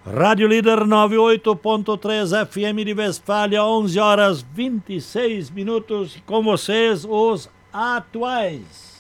Rádio Líder 98.3 FM de Westfália, 11 horas 26 minutos. Com vocês, os atuais.